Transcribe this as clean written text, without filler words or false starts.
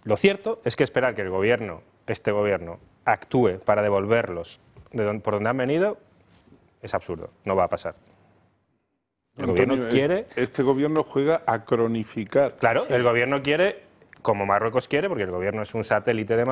Lo cierto es que esperar que este gobierno, actúe para devolverlos por donde han venido es absurdo, no va a pasar. El gobierno quiere... Este gobierno juega a cronificar. Claro, el gobierno quiere, como Marruecos quiere, porque el gobierno es un satélite de Marruecos,